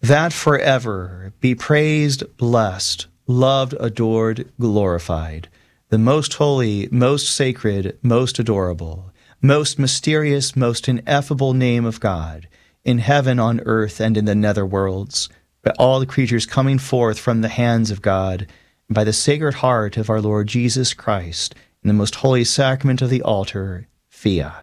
that forever be praised, blessed, loved, adored, glorified, the most holy, most sacred, most adorable, most mysterious, most ineffable name of God, in heaven, on earth, and in the nether worlds, by all the creatures coming forth from the hands of God, and by the sacred heart of our Lord Jesus Christ, in the most holy sacrament of the altar, Fiat.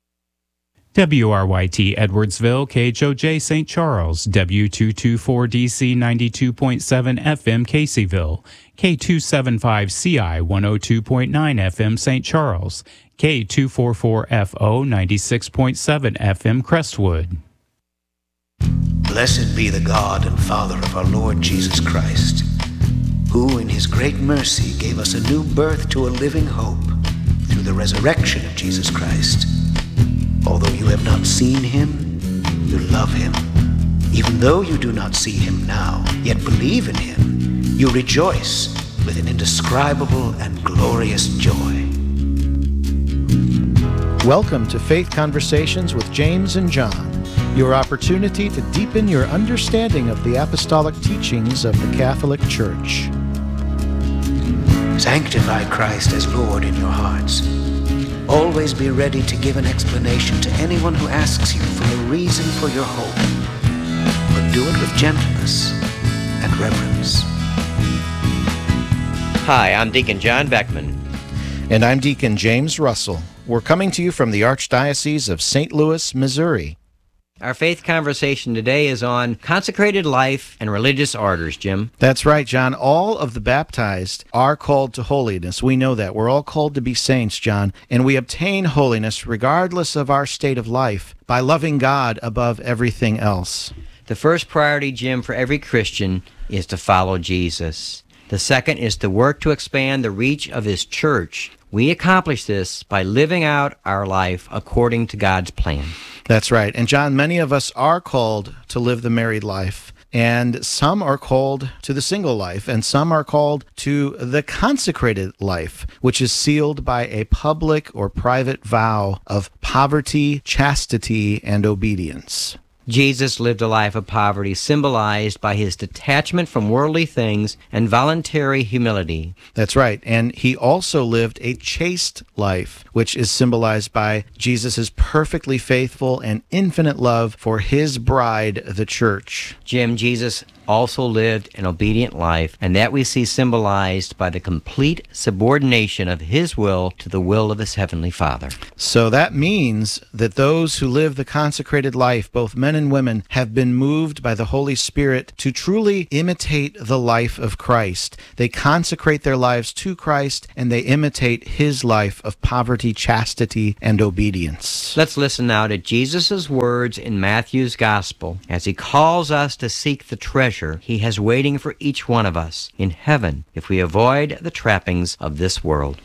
WRYT Edwardsville, KHOJ St. Charles, W224DC 92.7 FM Caseyville, K275CI 102.9 FM St. Charles, K244FO 96.7 FM Crestwood. Blessed be the God and Father of our Lord Jesus Christ, who in his great mercy gave us a new birth to a living hope through the resurrection of Jesus Christ. Although you have not seen him, you love him. Even though you do not see him now, yet believe in him, you rejoice with an indescribable and glorious joy. Welcome to Faith Conversations with James and John, your opportunity to deepen your understanding of the apostolic teachings of the Catholic Church. Sanctify Christ as Lord in your hearts. Always be ready to give an explanation to anyone who asks you for a reason for your hope, but do it with gentleness and reverence. Hi, I'm Deacon John Beckman. And I'm Deacon James Russell. We're coming to you from the Archdiocese of St. Louis, Missouri. Our faith conversation today is on consecrated life and religious orders, Jim. That's right, John. All of the baptized are called to holiness. We know that. We're all called to be saints, John. And we obtain holiness regardless of our state of life by loving God above everything else. The first priority, Jim, for every Christian is to follow Jesus. The second is to work to expand the reach of his church. We accomplish this by living out our life according to God's plan. That's right. And John, many of us are called to live the married life, and some are called to the single life, and some are called to the consecrated life, which is sealed by a public or private vow of poverty, chastity, and obedience. Jesus lived a life of poverty symbolized by his detachment from worldly things and voluntary humility. That's right. And he also lived a chaste life, which is symbolized by Jesus' perfectly faithful and infinite love for his bride, the church. Jim, Jesus also lived an obedient life, and that we see symbolized by the complete subordination of his will to the will of his heavenly Father. So that means that those who live the consecrated life, both men and women, have been moved by the Holy Spirit to truly imitate the life of Christ. They consecrate their lives to Christ, and they imitate his life of poverty, chastity, and obedience. Let's listen now to Jesus' words in Matthew's Gospel as he calls us to seek the treasure he has waiting for each one of us in heaven if we avoid the trappings of this world.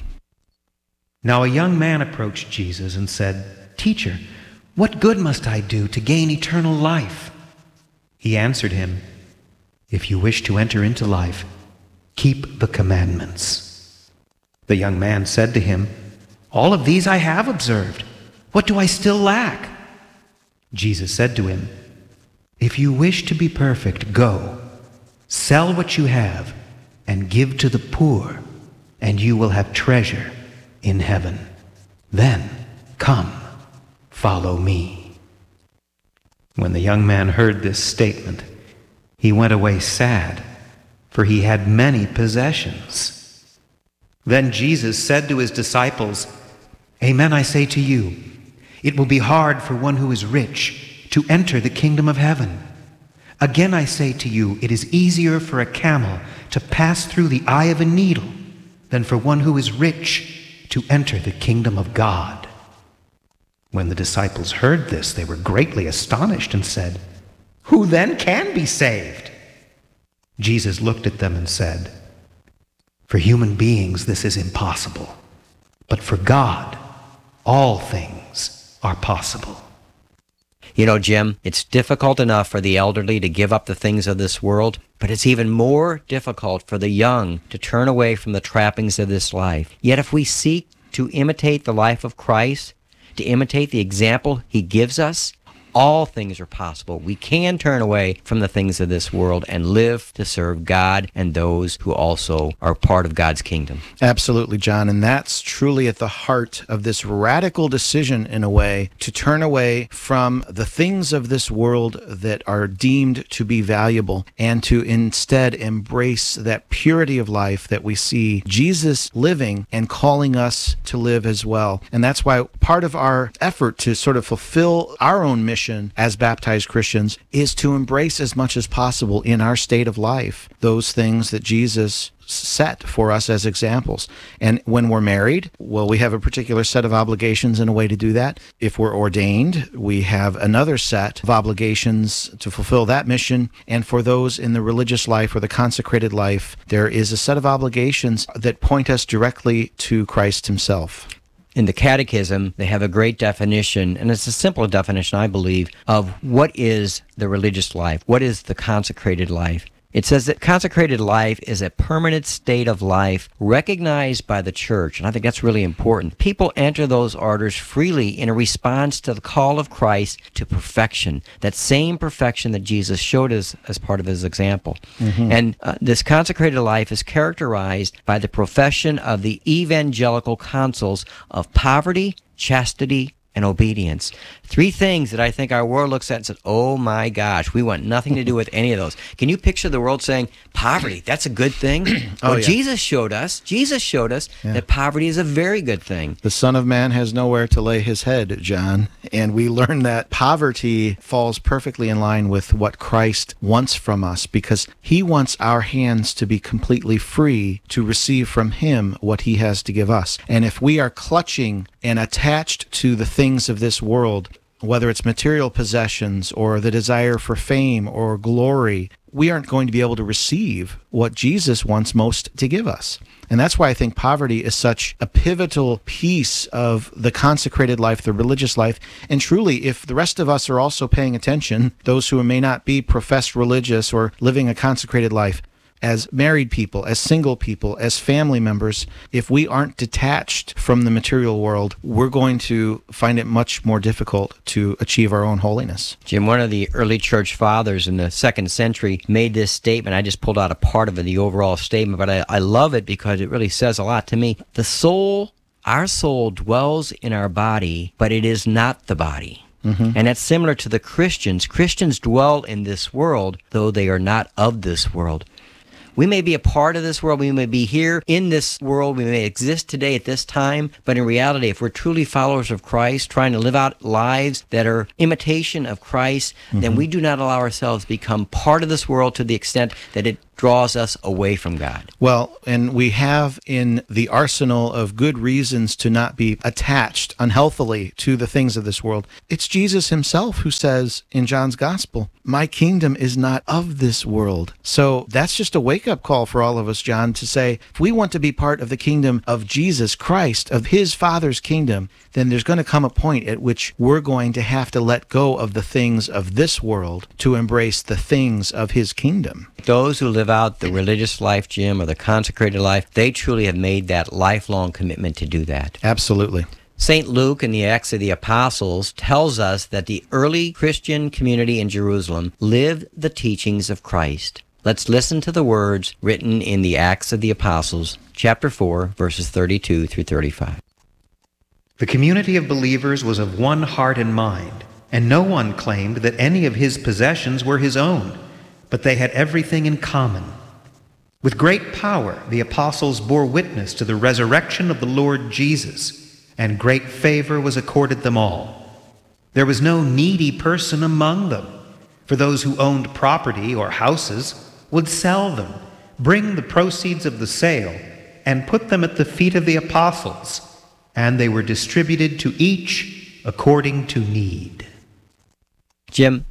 Now a young man approached Jesus and said, "Teacher, what good must I do to gain eternal life?" He answered him, "If you wish to enter into life, keep the commandments." The young man said to him, "All of these I have observed. What do I still lack?" Jesus said to him, "If you wish to be perfect, go, sell what you have, and give to the poor, and you will have treasure in heaven. Then come, follow me." When the young man heard this statement, he went away sad, for he had many possessions. Then Jesus said to his disciples, "Amen, I say to you, it will be hard for one who is rich to enter the kingdom of heaven. Again I say to you, it is easier for a camel to pass through the eye of a needle than for one who is rich to enter the kingdom of God." When the disciples heard this, they were greatly astonished and said, "Who then can be saved?" Jesus looked at them and said, "For human beings this is impossible, but for God all things are possible." You know, Jim, it's difficult enough for the elderly to give up the things of this world, but it's even more difficult for the young to turn away from the trappings of this life. Yet if we seek to imitate the life of Christ, to imitate the example he gives us, all things are possible. We can turn away from the things of this world and live to serve God and those who also are part of God's kingdom. Absolutely, John. And that's truly at the heart of this radical decision, in a way, to turn away from the things of this world that are deemed to be valuable and to instead embrace that purity of life that we see Jesus living and calling us to live as well. And that's why part of our effort to sort of fulfill our own mission as baptized Christians is to embrace as much as possible in our state of life those things that Jesus set for us as examples. And when we're married, well, we have a particular set of obligations and a way to do that. If we're ordained, we have another set of obligations to fulfill that mission. And for those in the religious life or the consecrated life, there is a set of obligations that point us directly to Christ himself. In the Catechism, they have a great definition, and it's a simple definition, I believe, of what is the religious life, what is the consecrated life. It says that consecrated life is a permanent state of life recognized by the church, and I think that's really important. People enter those orders freely in a response to the call of Christ to perfection, that same perfection that Jesus showed us as part of his example. And this consecrated life is characterized by the profession of the evangelical counsels of poverty, chastity, and obedience. Three things that I think our world looks at and says, oh my gosh, we want nothing to do with any of those. Can you picture the world saying, poverty, that's a good thing? Well, yeah. Jesus showed us that poverty is a very good thing. The Son of Man has nowhere to lay his head, John. And we learn that poverty falls perfectly in line with what Christ wants from us, because he wants our hands to be completely free to receive from him what he has to give us. And if we are clutching and attached to the things of this world, whether it's material possessions or the desire for fame or glory, we aren't going to be able to receive what Jesus wants most to give us. And that's why I think poverty is such a pivotal piece of the consecrated life, the religious life. And truly, if the rest of us are also paying attention, those who may not be professed religious or living a consecrated life, as married people, as single people, as family members, if we aren't detached from the material world, we're going to find it much more difficult to achieve our own holiness. Jim, one of the early church fathers in the 2nd century made this statement. I just pulled out a part of it, the overall statement, but I love it because it really says a lot to me. Our soul dwells in our body, but it is not the body. And that's similar to the Christians. Christians dwell in this world, though they are not of this world. We may be a part of this world, we may be here in this world, we may exist today at this time, but in reality, if we're truly followers of Christ, trying to live out lives that are imitation of Christ, then we do not allow ourselves to become part of this world to the extent that it draws us away from God. Well, and we have in the arsenal of good reasons to not be attached unhealthily to the things of this world. It's Jesus himself who says in John's Gospel, my kingdom is not of this world. So that's just a wake-up call for all of us, John, to say, if we want to be part of the kingdom of Jesus Christ, of his Father's kingdom, then there's going to come a point at which we're going to have to let go of the things of this world to embrace the things of his kingdom. Those who live out the religious life, Jim, or the consecrated life, they truly have made that lifelong commitment to do that. Absolutely. St. Luke in the Acts of the Apostles tells us that the early Christian community in Jerusalem lived the teachings of Christ. Let's listen to the words written in the Acts of the Apostles, chapter 4, verses 32 through 35. The community of believers was of one heart and mind, and no one claimed that any of his possessions were his own, but they had everything in common. With great power, the apostles bore witness to the resurrection of the Lord Jesus, and great favor was accorded them all. There was no needy person among them, for those who owned property or houses would sell them, bring the proceeds of the sale, and put them at the feet of the apostles, and they were distributed to each according to need. Jim,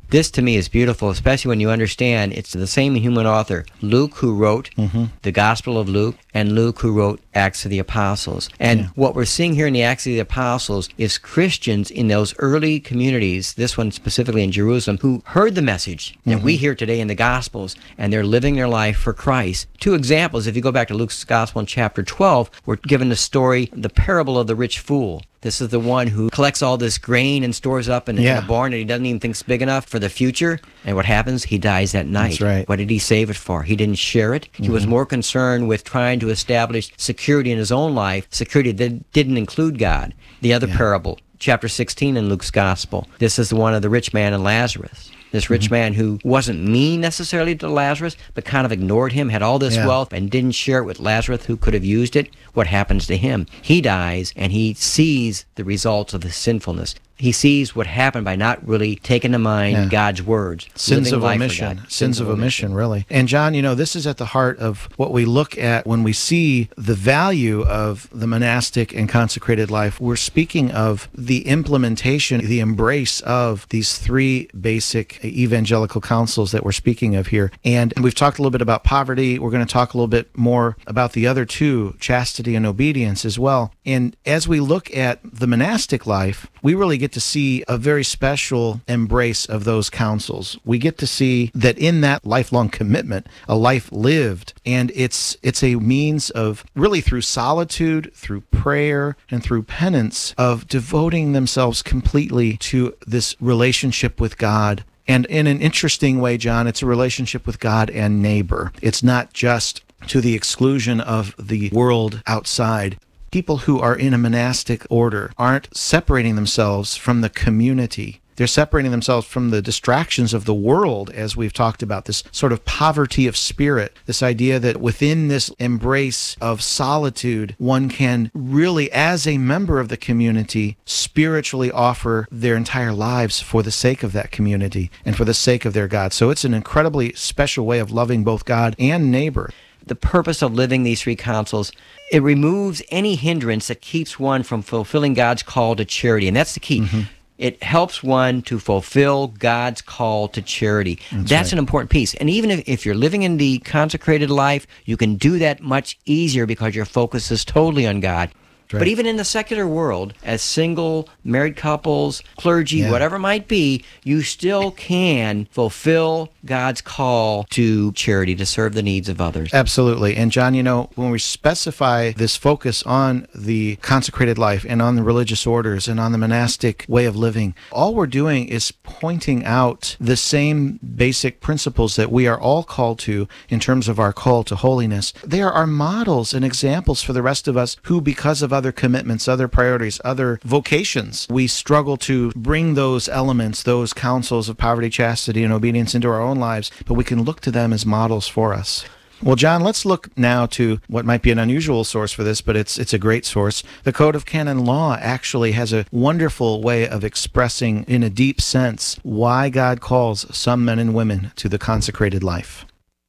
This to me is beautiful, especially when you understand it's the same human author, Luke, who wrote the Gospel of Luke, and Luke, who wrote Acts of the Apostles. And what we're seeing here in the Acts of the Apostles is Christians in those early communities, this one specifically in Jerusalem, who heard the message that we hear today in the Gospels, and they're living their life for Christ. Two examples, if you go back to Luke's Gospel in chapter 12, we're given the story, the parable of the rich fool. This is the one who collects all this grain and stores up in a barn that he doesn't even think's big enough for the future. And what happens? He dies that night. That's right. What did he save it for? He didn't share it. He was more concerned with trying to establish security in his own life, security that didn't include God. The other parable, chapter 16 in Luke's Gospel. This is the one of the rich man and Lazarus. This rich man who wasn't mean necessarily to Lazarus, but kind of ignored him, had all this wealth, and didn't share it with Lazarus, who could have used it. What happens to him? He dies, and he sees the results of his sinfulness. He sees what happened by not really taking to mind God's words. Sins of omission. Sins of omission, really. And John, this is at the heart of what we look at when we see the value of the monastic and consecrated life. We're speaking of the implementation, the embrace of these three basic evangelical counsels that we're speaking of here. And we've talked a little bit about poverty. We're going to talk a little bit more about the other two, chastity and obedience as well. And as we look at the monastic life, we really get to see a very special embrace of those counsels. We get to see that in that lifelong commitment, a life lived, and it's a means of really through solitude, through prayer, and through penance of devoting themselves completely to this relationship with God. And in an interesting way, John, it's a relationship with God and neighbor. It's not just to the exclusion of the world outside. People who are in a monastic order aren't separating themselves from the community. They're separating themselves from the distractions of the world, as we've talked about, this sort of poverty of spirit, this idea that within this embrace of solitude, one can really, as a member of the community, spiritually offer their entire lives for the sake of that community and for the sake of their God. So it's an incredibly special way of loving both God and neighbor. The purpose of living these three counsels, it removes any hindrance that keeps one from fulfilling God's call to charity. And that's the key. It helps one to fulfill God's call to charity. That's an important piece. And even if you're living in the consecrated life, you can do that much easier because your focus is totally on God. Right. But even in the secular world, as single, married couples, clergy, whatever it might be, you still can fulfill God's call to charity, to serve the needs of others. Absolutely. And John, when we specify this focus on the consecrated life and on the religious orders and on the monastic way of living, all we're doing is pointing out the same basic principles that we are all called to in terms of our call to holiness. They are our models and examples for the rest of us who, because of other commitments, other priorities, other vocations, we struggle to bring those elements, those counsels of poverty, chastity, and obedience into our own lives, but we can look to them as models for us. Well, John, let's look now to what might be an unusual source for this, but it's a great source. The Code of Canon Law actually has a wonderful way of expressing in a deep sense why God calls some men and women to the consecrated life.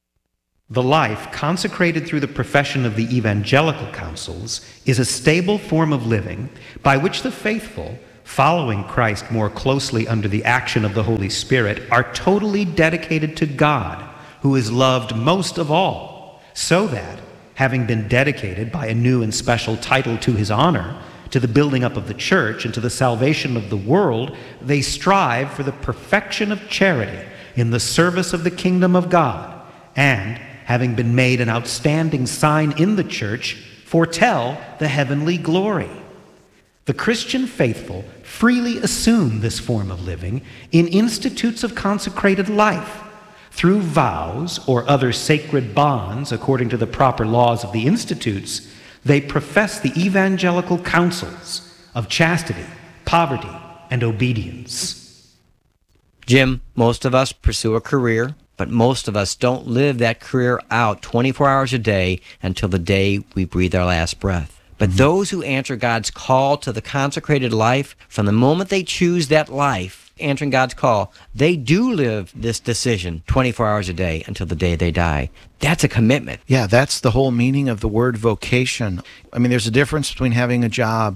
The life consecrated through the profession of the evangelical counsels is a stable form of living by which the faithful, following Christ more closely under the action of the Holy Spirit, are totally dedicated to God, who is loved most of all, so that, having been dedicated by a new and special title to his honor, to the building up of the church and to the salvation of the world, they strive for the perfection of charity in the service of the kingdom of God, and, having been made an outstanding sign in the church, foretell the heavenly glory. The Christian faithful freely assume this form of living in institutes of consecrated life. Through vows or other sacred bonds, according to the proper laws of the institutes, they profess the evangelical counsels of chastity, poverty, and obedience. Jim, most of us pursue a career, but most of us don't live that career out 24 hours a day until the day we breathe our last breath. But those who answer God's call to the consecrated life, from the moment they choose that life, answering God's call, they do live this decision 24 hours a day until the day they die. That's a commitment. Yeah, that's the whole meaning of the word vocation. I mean, there's a difference between having a job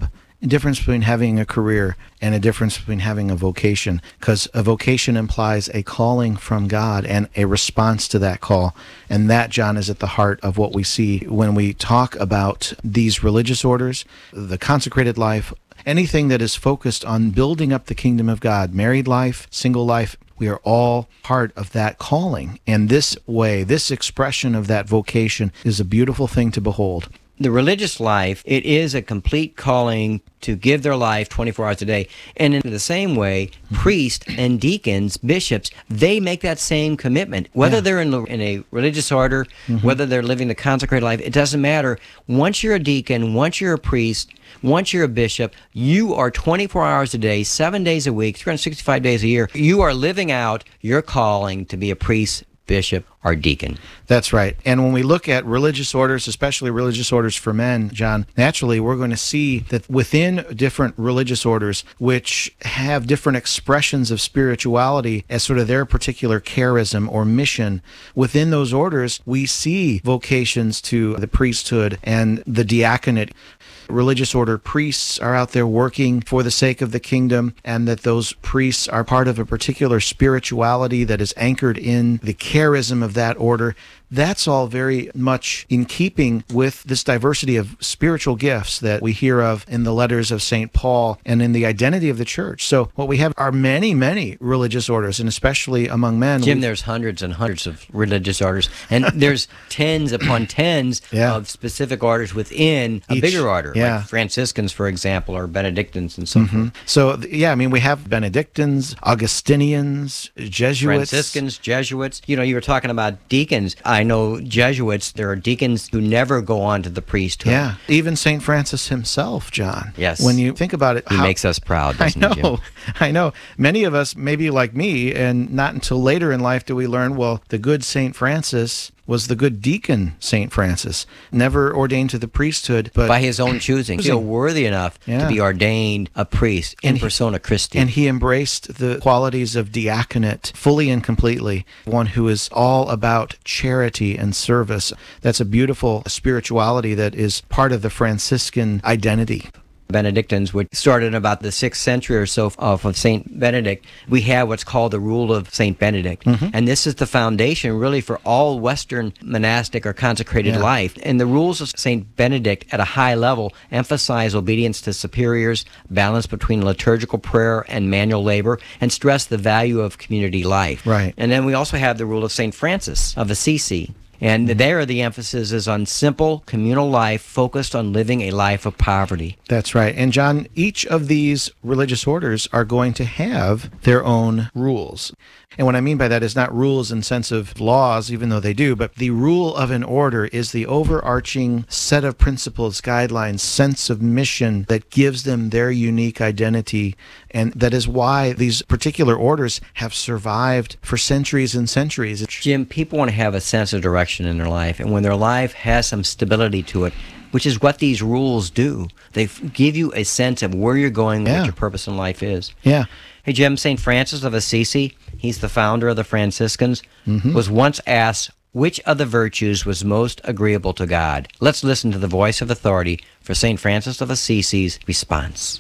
a difference between having a career and a difference between having a vocation, because a vocation implies a calling from God and a response to that call. And that, John, is at the heart of what we see when we talk about these religious orders, the consecrated life, anything that is focused on building up the kingdom of God, married life, single life. We are all part of that calling. And this way, this expression of that vocation is a beautiful thing to behold. The religious life, it is a complete calling to give their life 24 hours a day. And in the same way, priests and deacons, bishops, they make that same commitment. Whether they're in a religious order, whether they're living the consecrated life, it doesn't matter. Once you're a deacon, once you're a priest, once you're a bishop, you are 24 hours a day, 7 days a week, 365 days a year. You are living out your calling to be a priest, bishop, or deacon. That's right. And when we look at religious orders, especially religious orders for men, John, naturally we're going to see that within different religious orders, which have different expressions of spirituality as sort of their particular charism or mission, within those orders, we see vocations to the priesthood and the diaconate. Religious order priests are out there working for the sake of the kingdom, and that those priests are part of a particular spirituality that is anchored in the charism of that order. That's all very much in keeping with this diversity of spiritual gifts that we hear of in the letters of St. Paul and in the identity of the church. So what we have are many, many religious orders, and especially among men. Jim, there's hundreds and hundreds of religious orders, and there's tens upon tens of specific orders within a bigger order, like Franciscans, for example, or Benedictines and so forth. So, we have Benedictines, Augustinians, Jesuits. Franciscans, Jesuits. You know, you were talking about deacons. I know Jesuits, there are deacons who never go on to the priesthood. Yeah, even St. Francis himself, John. Yes. When you think about it. He makes us proud, doesn't he, Jim? I know. Many of us, maybe like me, and not until later in life do we learn, well, the good St. Francis was the good deacon St. Francis, never ordained to the priesthood, but by his own choosing, still worthy enough to be ordained a priest in persona Christi. And he embraced the qualities of diaconate fully and completely, one who is all about charity and service. That's a beautiful spirituality that is part of the Franciscan identity. Benedictines, which started in about the 6th century or so of St. Benedict, we have what's called the Rule of St. Benedict. And this is the foundation really for all Western monastic or consecrated life. And the rules of St. Benedict at a high level emphasize obedience to superiors, balance between liturgical prayer and manual labor, and stress the value of community life. Right. And then we also have the Rule of St. Francis of Assisi. And there the emphasis is on simple communal life focused on living a life of poverty. That's right. And John, each of these religious orders are going to have their own rules. And what I mean by that is not rules in sense of laws, even though they do, but the rule of an order is the overarching set of principles, guidelines, sense of mission that gives them their unique identity. And that is why these particular orders have survived for centuries and centuries. Jim, people want to have a sense of direction in their life. And when their life has some stability to it, which is what these rules do, they give you a sense of where you're going, what your purpose in life is. Yeah. Hey, Jim, St. Francis of Assisi, he's the founder of the Franciscans, was once asked which of the virtues was most agreeable to God. Let's listen to the voice of authority for St. Francis of Assisi's response.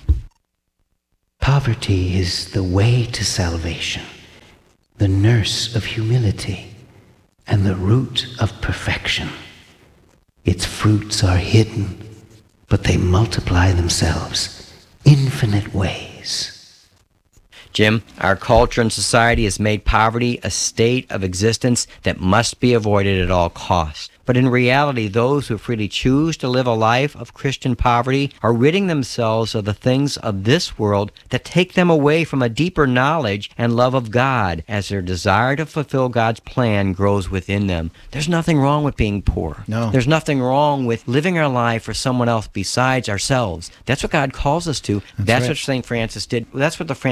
Poverty is the way to salvation, the nurse of humility, and the root of perfection. Its fruits are hidden, but they multiply themselves infinite ways. Jim, our culture and society has made poverty a state of existence that must be avoided at all costs. But in reality, those who freely choose to live a life of Christian poverty are ridding themselves of the things of this world that take them away from a deeper knowledge and love of God as their desire to fulfill God's plan grows within them. There's nothing wrong with being poor. No. There's nothing wrong with living our life for someone else besides ourselves. That's what God calls us to. That's right. what St. Francis did. That's what the Franciscans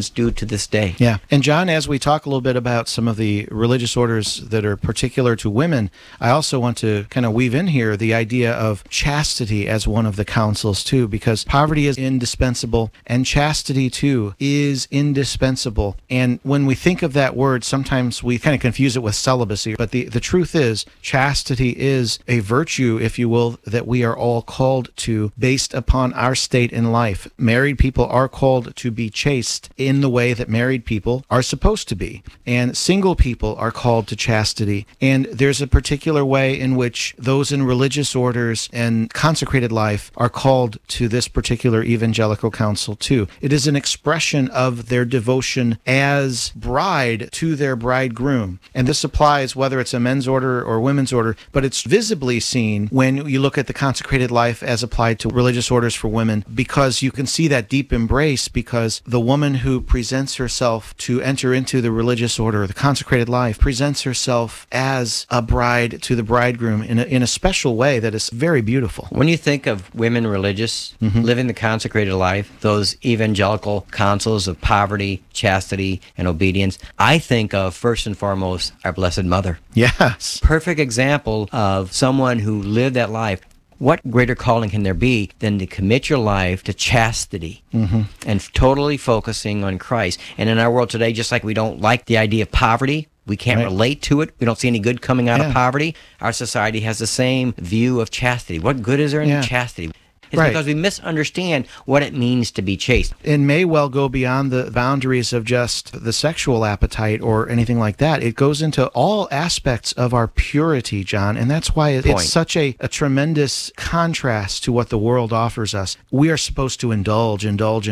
Christians do to this day. Yeah. And John, as we talk a little bit about some of the religious orders that are particular to women, I also want to kind of weave in here the idea of chastity as one of the counsels too, because poverty is indispensable and chastity too is indispensable. And when we think of that word, sometimes we kind of confuse it with celibacy, but the truth is chastity is a virtue, if you will, that we are all called to based upon our state in life. Married people are called to be chaste in the way that married people are supposed to be. And single people are called to chastity. And there's a particular way in which those in religious orders and consecrated life are called to this particular evangelical counsel too. It is an expression of their devotion as bride to their bridegroom. And this applies whether it's a men's order or women's order, but it's visibly seen when you look at the consecrated life as applied to religious orders for women, because you can see that deep embrace, because the woman who presents herself to enter into the religious order, the consecrated life, presents herself as a bride to the bridegroom in a special way that is very beautiful. When you think of women religious, living the consecrated life, those evangelical counsels of poverty, chastity, and obedience, I think of first and foremost our Blessed Mother. Yes. Perfect example of someone who lived that life. What greater calling can there be than to commit your life to chastity and totally focusing on Christ? And in our world today, just like we don't like the idea of poverty, we can't relate to it. We don't see any good coming out of poverty. Our society has the same view of chastity. What good is there in chastity? It's because we misunderstand what it means to be chaste. It may well go beyond the boundaries of just the sexual appetite or anything like that. It goes into all aspects of our purity, John, and that's why it's such a tremendous contrast to what the world offers us. We are supposed to indulge.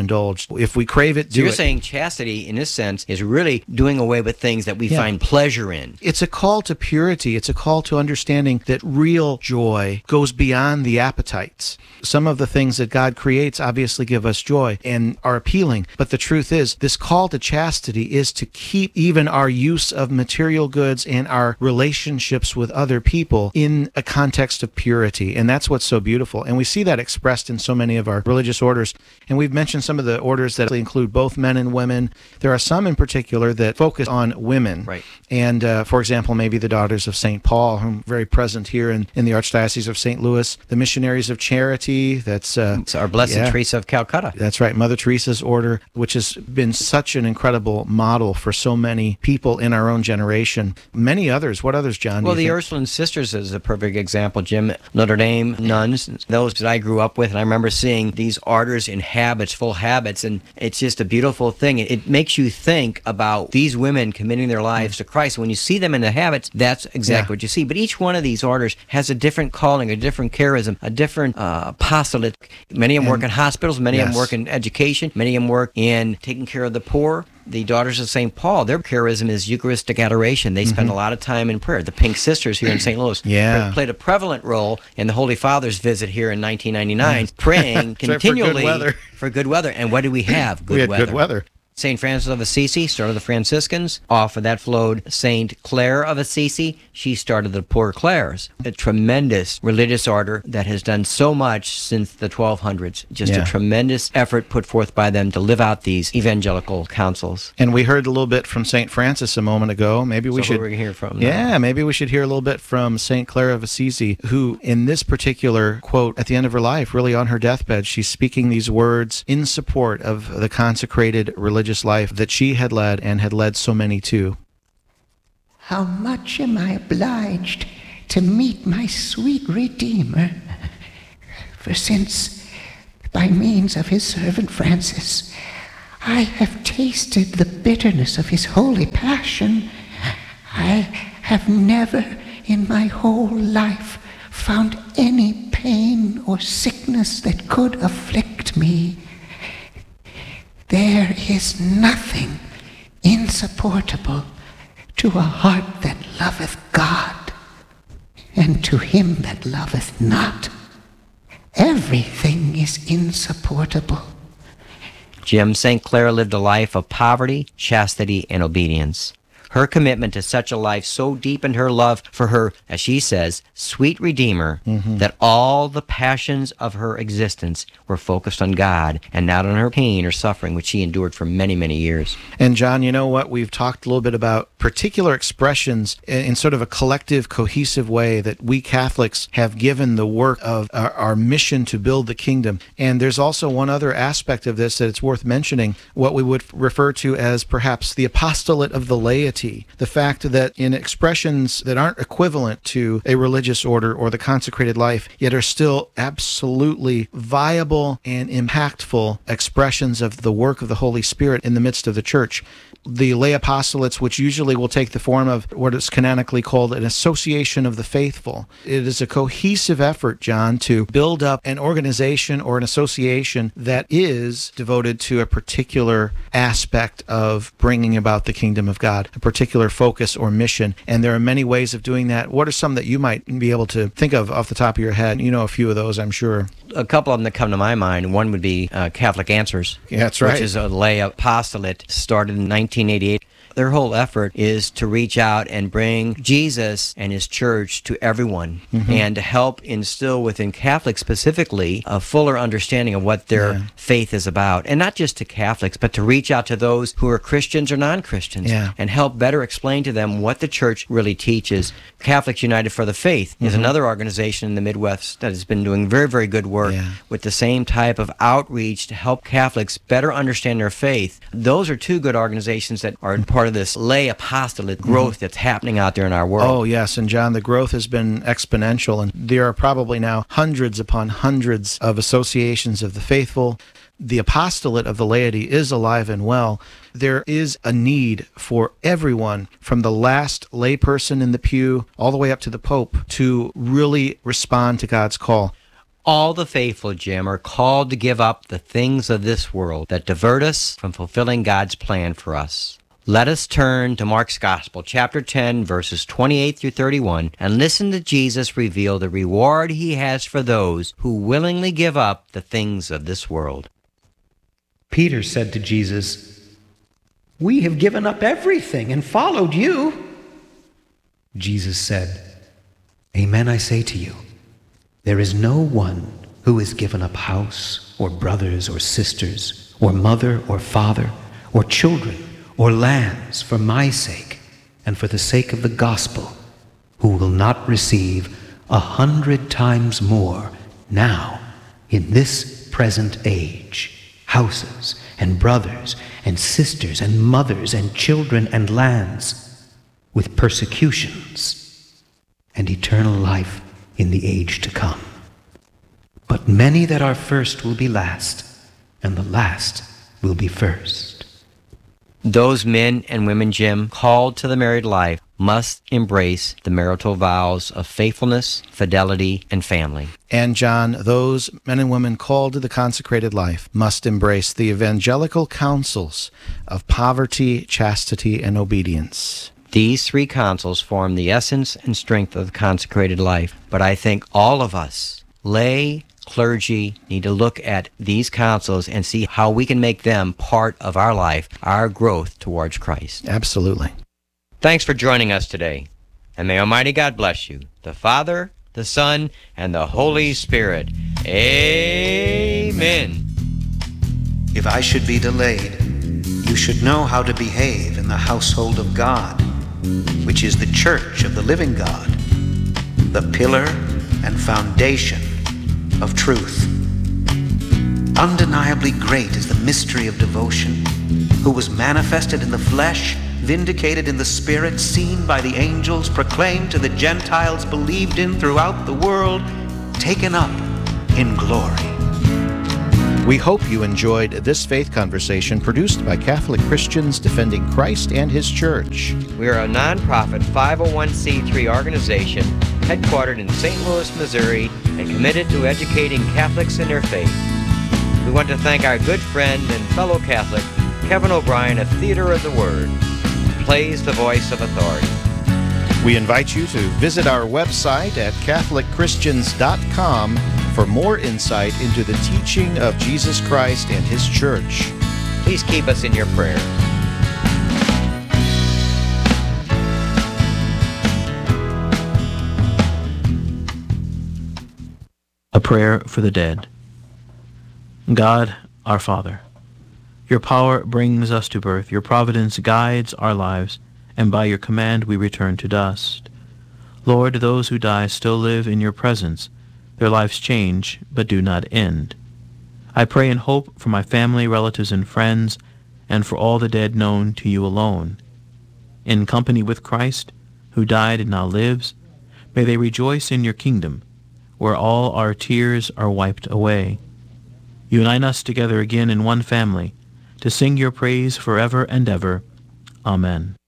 If we crave it, do it. You're saying chastity, in this sense, is really doing away with things that we find pleasure in. It's a call to purity. It's a call to understanding that real joy goes beyond the appetites. Some of the things that God creates obviously give us joy and are appealing, but the truth is this call to chastity is to keep even our use of material goods and our relationships with other people in a context of purity, and that's what's so beautiful. And we see that expressed in so many of our religious orders, and we've mentioned some of the orders that include both men and women. There are some in particular that focus on women, and for example, maybe the Daughters of St. Paul, who are very present here in the Archdiocese of St. Louis, the Missionaries of Charity, that's it's our Blessed Teresa of Calcutta. That's right, Mother Teresa's order, which has been such an incredible model for so many people in our own generation. Many others. What others, John? Well, the Ursuline Sisters is a perfect example, Jim. Notre Dame nuns, those that I grew up with, and I remember seeing these orders in habits, full habits, and it's just a beautiful thing. It makes you think about these women committing their lives to Christ. When you see them in the habits, that's exactly what you see. But each one of these orders has a different calling, a different charism, a different apostolate. Many of them work in hospitals, many of them work in education, many of them work in taking care of the poor. The Daughters of St. Paul, their charism is Eucharistic adoration. They spend a lot of time in prayer. The Pink Sisters here in St. Louis played a prevalent role in the Holy Father's visit here in 1999, praying continually for good weather. And what did we have? Good weather. St. Francis of Assisi started the Franciscans. Off of that flowed St. Clare of Assisi. She started the Poor Clares, a tremendous religious order that has done so much since the 1200s. Just a tremendous effort put forth by them to live out these evangelical counsels. And we heard a little bit from St. Francis a moment ago. Maybe we should hear from now. Yeah, maybe we should hear a little bit from St. Clare of Assisi, who in this particular quote at the end of her life, really on her deathbed, she's speaking these words in support of the consecrated religious life that she had led and had led so many to. How much am I obliged to meet my sweet Redeemer, for since, by means of his servant Francis, I have tasted the bitterness of his holy passion, I have never in my whole life found any pain or sickness that could afflict me. There is nothing insupportable to a heart that loveth God, and to him that loveth not. Everything is insupportable. Jim, St. Clare lived a life of poverty, chastity, and obedience. Her commitment to such a life so deepened her love for her, as she says, sweet Redeemer, that all the passions of her existence were focused on God and not on her pain or suffering, which she endured for many, many years. And John, you know what? We've talked a little bit about particular expressions in sort of a collective, cohesive way that we Catholics have given the work of our mission to build the kingdom. And there's also one other aspect of this that it's worth mentioning, what we would refer to as perhaps the apostolate of the laity. The fact that in expressions that aren't equivalent to a religious order or the consecrated life, yet are still absolutely viable and impactful expressions of the work of the Holy Spirit in the midst of the church. The lay apostolates, which usually will take the form of what is canonically called an association of the faithful. It is a cohesive effort, John, to build up an organization or an association that is devoted to a particular aspect of bringing about the kingdom of God, a particular focus or mission. And there are many ways of doing that. What are some that you might be able to think of off the top of your head? You know a few of those, I'm sure. A couple of them that come to my mind. One would be Catholic Answers. Yeah, that's right. Which is a lay apostolate started in 1988. Their whole effort is to reach out and bring Jesus and his church to everyone and to help instill within Catholics specifically a fuller understanding of what their faith is about. And not just to Catholics, but to reach out to those who are Christians or non-Christians and help better explain to them what the church really teaches. Catholics United for the Faith is another organization in the Midwest that has been doing very, very good work with the same type of outreach to help Catholics better understand their faith. Those are two good organizations that are part of this lay apostolate growth that's happening out there in our world. Oh, yes. And John, the growth has been exponential, and there are probably now hundreds upon hundreds of associations of the faithful. The apostolate of the laity is alive and well. There is a need for everyone, from the last layperson in the pew all the way up to the Pope, to really respond to God's call. All the faithful, Jim, are called to give up the things of this world that divert us from fulfilling God's plan for us. Let us turn to Mark's Gospel, chapter 10, verses 28 through 31, and listen to Jesus reveal the reward he has for those who willingly give up the things of this world. Peter said to Jesus, "We have given up everything and followed you." Jesus said, "Amen, I say to you, there is no one who has given up house or brothers or sisters or mother or father or children or lands for my sake and for the sake of the gospel, who will not receive 100 times more now in this present age, houses and brothers and sisters and mothers and children and lands, with persecutions and eternal life in the age to come. But many that are first will be last, and the last will be first." Those men and women, Jim, called to the married life must embrace the marital vows of faithfulness, fidelity, and family. And John, those men and women called to the consecrated life must embrace the evangelical counsels of poverty, chastity, and obedience. These three counsels form the essence and strength of the consecrated life. But I think all of us, lay, clergy, need to look at these counsels and see how we can make them part of our life, our growth towards Christ. Absolutely. Thanks for joining us today. And may Almighty God bless you, the Father, the Son, and the Holy Spirit. Amen. If I should be delayed, you should know how to behave in the household of God, which is the church of the living God, the pillar and foundation of truth. Undeniably great is the mystery of devotion, who was manifested in the flesh, vindicated in the Spirit, seen by the angels, proclaimed to the Gentiles, believed in throughout the world, taken up in glory. We hope you enjoyed this faith conversation produced by Catholic Christians defending Christ and His Church. We are a nonprofit 501c3 organization headquartered in St. Louis, Missouri, and committed to educating Catholics in their faith. We want to thank our good friend and fellow Catholic, Kevin O'Brien of Theater of the Word, who plays the voice of authority. We invite you to visit our website at CatholicChristians.com for more insight into the teaching of Jesus Christ and His Church. Please keep us in your prayers. Prayer for the dead. God, our Father, your power brings us to birth, your providence guides our lives, and by your command we return to dust. Lord, those who die still live in your presence. Their lives change, but do not end. I pray in hope for my family, relatives, and friends, and for all the dead known to you alone. In company with Christ, who died and now lives, may they rejoice in your kingdom, where all our tears are wiped away. Unite us together again in one family, to sing your praise forever and ever. Amen.